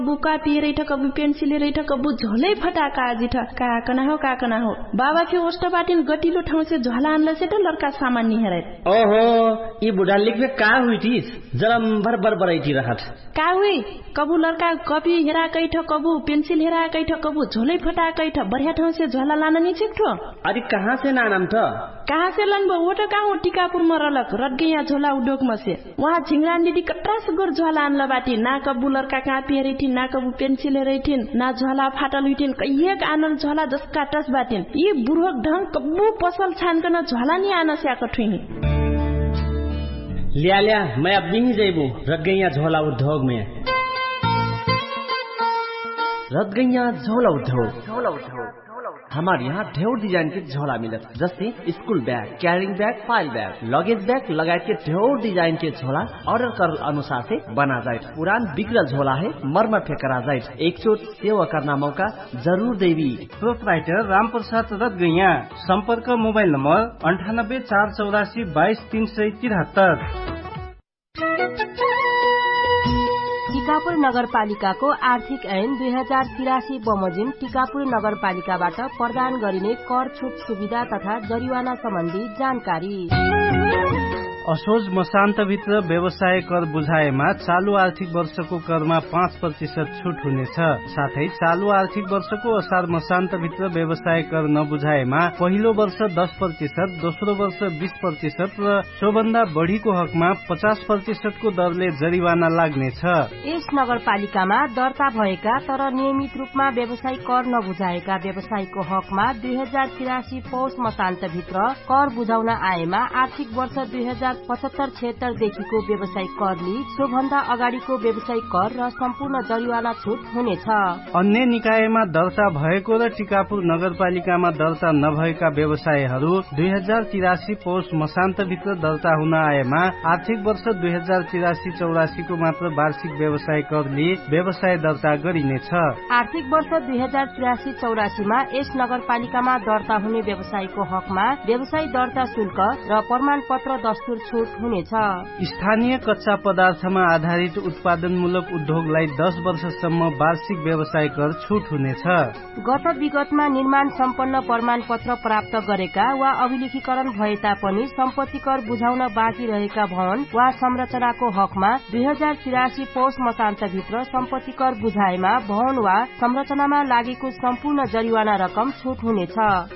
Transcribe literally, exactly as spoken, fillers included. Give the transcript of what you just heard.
बुका पिए कबु पेन्सिल रही कबु झोलै फटाका जिठ का कना हो का कना हो बाबा के ओष्ट बाटिन गटिलो ठाउँ से झोला आनला से त लड़का सामान नि हेरे ओहो ई बुढा लिखबे का हुई थी जलम भर भर बरैती रहत का हुई कबु लड़का कपी हेरा कैठ कबु पेन्सिल हेरा कैठ कबु झोलै फटा कैठ बढ़िया ठाउँ से झोला लान नि छिक्ठो अरे कहाँ से नानम त कहाँ से लनबो वो त कहाँ टिकापुर में रलक रटगैया झोला उद्योग में से वहाँ झिंगरा दीदी कट्रास गोर झोला आनला बाटी ना कबु लड़का कापी हेरिथिन ना कबु पेन्सिल हेरिथिन ना झोला फाटल हुइथिन कहिएक आनल झोला जसका टस बाटिन यी बुढोक ढंग कबु पसल छानकन झोला नि आन स्याक ठुइनी लिया लिया मैं अब नहीं जेबू रटगैया झोला उद्योग में रटगैया झोला उद्योग झोला उद्योग हमारे यहाँ ढेर डिजाइन के झोला मिलत जैसे school bag carrying bag file bag luggage bag लगायत के ढेर डिजाइन के झोला ऑर्डर कर अनुसार से बना जाए पुरान बिगड़ल झोला है मरम्मत करा जाए एक चोट सेवा करना मौका जरूर देवी प्रोपराइटर राम प्रसाद रटगैया संपर्क मोबाइल नंबर अंठानब्बे चार चौरासी बाईस तीन सय तिहत्तर। टिकापुर नगरपालिकाको आर्थिक ऐन दुई हजार तिरासी बमोजिम टिकापुर नगरपालिकाबाट प्रदान गरिने कर छुट सुविधा तथा जरिवाना सम्बन्धी जानकारी। असोज मसान्तभित्र व्यवसाय कर बुझाएमा चालू आर्थिक वर्षको करमा पाँच प्रतिशत छुट हुनेछ। साथै चालू आर्थिक वर्षको असार मसान्तभित्र व्यवसाय कर नबुझाएमा पहिलो वर्ष दस प्रतिशत दोस्रो वर्ष बीस प्रतिशत र सोभन्दा बढ़ीको हकमा पचास प्रतिशतको दरले जरिवाना लाग्नेछ। यस नगरपालिकामा दर्ता भएका तर नियमित रूपमा व्यवसाय कर नबुझाएका व्यवसायको हकमा दुई हजार तिरासी पौष मसान्तभित्र कर बुझाउन आएमा आर्थिक वर्ष दुई हजार पचहत्तर छिहत्तर देखिको व्यवसाय करले सोभन्दा अगाडिको व्यवसाय कर र सम्पूर्ण जरिवाना छुट हुनेछ। अन्य निकायमा दर्ता भएको र टिकापुर नगरपालिकामा दर्ता नभएका व्यवसायहरू दुई हजार तिरासी पौष मसान्तभित्र दर्ता हुन आएमा आर्थिक वर्ष दुई हजार तिरासी चौरासीको मात्र वार्षिक व्यवसाय करले व्यवसाय दर्ता गरिनेछ। आर्थिक वर्ष दुई हजार तिरासी चौरासीमा यस नगरपालिकामा दर्ता हुने व्यवसायको हकमा व्यवसाय दर्ता शुल्क र प्रमाण पत्र दस्तुर छुट हुनेछ। स्थानीय कच्चा पदार्थमा आधारित उत्पादनमूलक उद्योगलाई दस वर्षसम्म वार्षिक व्यवसाय कर छुट हुनेछ। गत विगतमा निर्माण सम्पन्न प्रमाण पत्र प्राप्त गरेका वा अभिलेखीकरण भए तापनि सम्पत्ति कर बुझाउन बाँकी रहेका भवन वा संरचनाको हकमा दुई हजार तिरासी पौष मसान्तभित्र सम्पत्ति कर बुझाएमा भवन वा संरचनामा लागेको सम्पूर्ण जरिवाना रकम छुट हुनेछ।